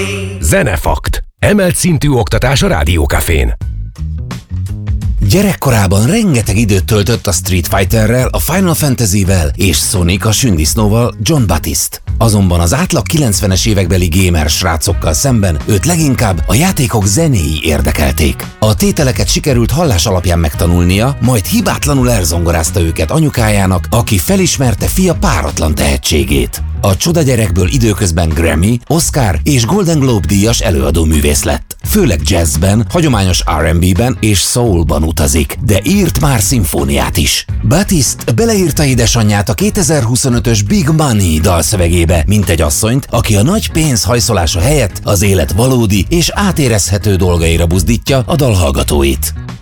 Zenefakt. Emelt szintű oktatás a Rádió Cafén. Gyerekkorában rengeteg időt töltött a Street Fighterrel, a Final Fantasyvel és Sonic a sündisznóval, John Batiste. Azonban az átlag 90-es évekbeli gamer srácokkal szemben őt leginkább a játékok zenéi érdekelték. A tételeket sikerült hallás alapján megtanulnia, majd hibátlanul elzongorázta őket anyukájának, aki felismerte fia páratlan tehetségét. A csodagyerekből időközben Grammy, Oscar és Golden Globe díjas előadóművész lett. Főleg jazzben, hagyományos R&B-ben és soulban utazik, de írt már szimfóniát is. Batiste beleírta édesanyját a 2025-ös Big Money dalszövegébe, mint egy asszonyt, aki a nagy pénz hajszolása helyett az élet valódi és átérezhető dolgaira buzdítja a dal hallgatóit.